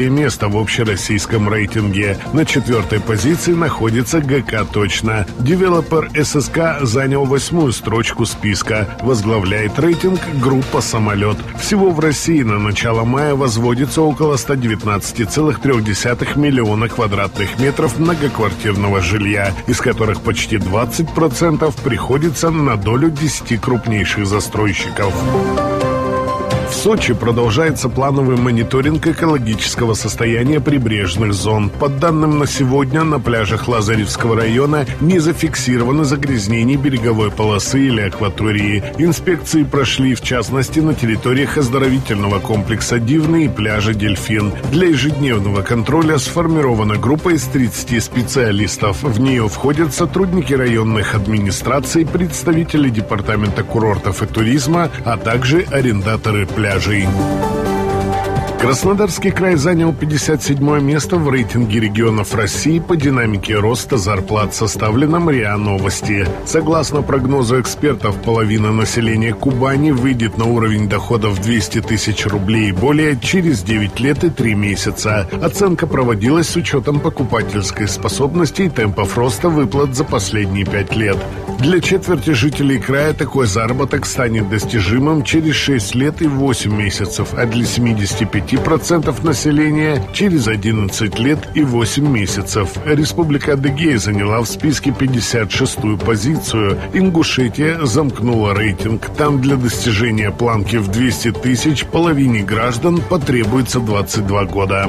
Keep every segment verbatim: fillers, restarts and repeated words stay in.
место в общероссийском рейтинге. На четвертой позиции находится ГК «Точно». Девелопер ССК занял восьмую строчку списка. Возглавляет рейтинг группа «Самолет». Всего в России на начало мая возводится около ста девятнадцати целых трёх десятых миллиона квадратных метров многоквартирного жилья, из которых почти двадцать процентов приходится на долю десяти крупнейших застройщиков. В Сочи продолжается плановый мониторинг экологического состояния прибрежных зон. По данным на сегодня, на пляжах Лазаревского района не зафиксировано загрязнений береговой полосы или акватории. Инспекции прошли, в частности, на территориях оздоровительного комплекса «Дивный» и пляжа «Дельфин». Для ежедневного контроля сформирована группа из тридцати специалистов. В нее входят сотрудники районных администраций, представители департамента курортов и туризма, а также арендаторы пляжей. пляжей. Краснодарский край занял пятьдесят седьмое место в рейтинге регионов России по динамике роста зарплат, составленном РИА Новости. Согласно прогнозу экспертов, половина населения Кубани выйдет на уровень доходов двести тысяч рублей и более через девять лет и три месяца. Оценка проводилась с учетом покупательской способности и темпов роста выплат за последние пять лет. Для четверти жителей края такой заработок станет достижимым через шесть лет и восемь месяцев, а для семидесяти пяти процентов населения через одиннадцать лет и восемь месяцев. Республика Адыгея заняла в списке пятьдесят шестую позицию. Ингушетия замкнула рейтинг. Там для достижения планки в двести тысяч половине граждан потребуется двадцать два года.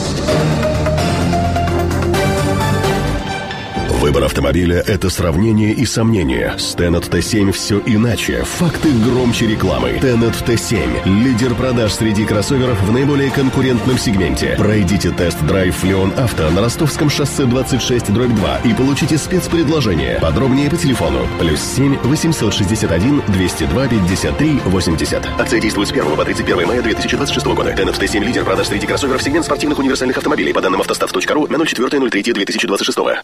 Выбор автомобиля – это сравнение и сомнение. С Tennet Т семь все иначе. Факты громче рекламы. Tennet Т семь – лидер продаж среди кроссоверов в наиболее конкурентном сегменте. Пройдите тест-драйв в Леон Авто на Ростовском шоссе двадцать шесть дробь два и получите спецпредложение. Подробнее по телефону. Плюс семь восемьсот шестьдесят один двести два пятьдесят три восемьдесят. Акция действует с первого по тридцать первое мая две тысячи двадцать шестого года. Tennet Т семь – лидер продаж среди кроссоверов сегмент спортивных универсальных автомобилей. По данным автостав точка ру на ноль четыре ноль три две тысячи двадцать шестого.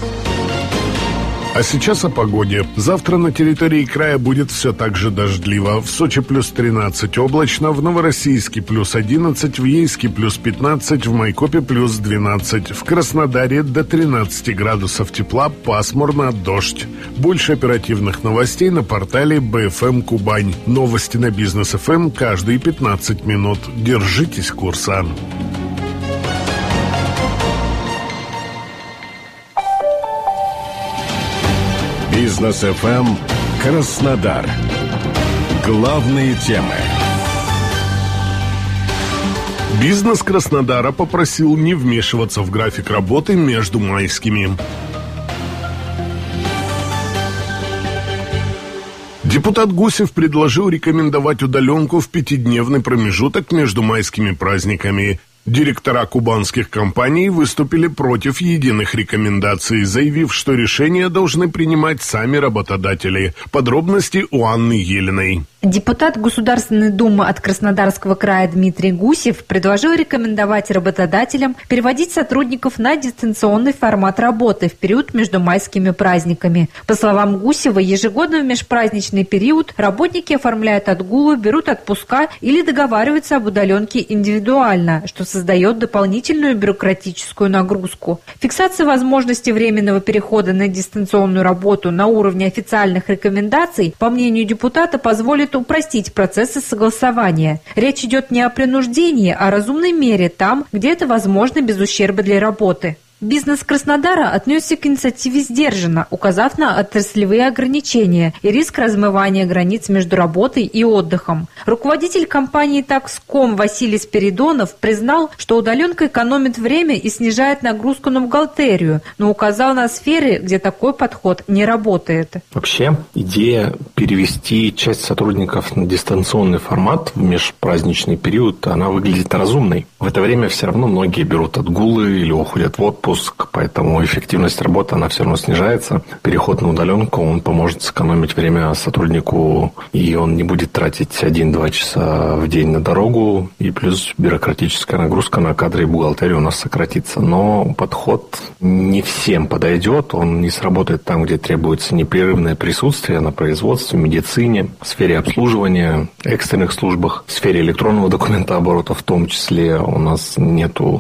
А сейчас о погоде. Завтра на территории края будет все так же дождливо. В Сочи плюс тринадцать облачно, в Новороссийске плюс одиннадцать, в Ейске плюс пятнадцать, в Майкопе плюс двенадцать, в Краснодаре до тринадцати градусов тепла, пасмурно, дождь. Больше оперативных новостей на портале бэ эф эм Кубань. Новости на Бизнес эф эм каждые пятнадцать минут. Держитесь курса. Бизнес эф эм Краснодар. Главные темы. Бизнес Краснодара попросил не вмешиваться в график работы между майскими. Депутат Гусев предложил рекомендовать удаленку в пятидневный промежуток между майскими праздниками. Директора кубанских компаний выступили против единых рекомендаций, заявив, что решения должны принимать сами работодатели. Подробности у Анны Елиной. Депутат Государственной Думы от Краснодарского края Дмитрий Гусев предложил рекомендовать работодателям переводить сотрудников на дистанционный формат работы в период между майскими праздниками. По словам Гусева, ежегодно в межпраздничный период работники оформляют отгулы, берут отпуска или договариваются об удаленке индивидуально, что создает дополнительную бюрократическую нагрузку. Фиксация возможности временного перехода на дистанционную работу на уровне официальных рекомендаций, по мнению депутата, позволит упростить процессы согласования. Речь идет не о принуждении, а о разумной мере там, где это возможно без ущерба для работы. Бизнес Краснодара отнесся к инициативе сдержанно, указав на отраслевые ограничения и риск размывания границ между работой и отдыхом. Руководитель компании «Такском» Василий Спиридонов признал, что удаленка экономит время и снижает нагрузку на бухгалтерию, но указал на сферы, где такой подход не работает. Вообще, идея перевести часть сотрудников на дистанционный формат в межпраздничный период, она выглядит разумной. В это время все равно многие берут отгулы или уходят в отпуск, поэтому эффективность работы, она все равно снижается. Переход на удаленку, он поможет сэкономить время сотруднику, и он не будет тратить один-два часа в день на дорогу, и плюс бюрократическая нагрузка на кадры и бухгалтерию у нас сократится. Но подход не всем подойдет, он не сработает там, где требуется непрерывное присутствие на производстве, медицине, в сфере обслуживания, экстренных службах, в сфере электронного документооборота в том числе. У нас нету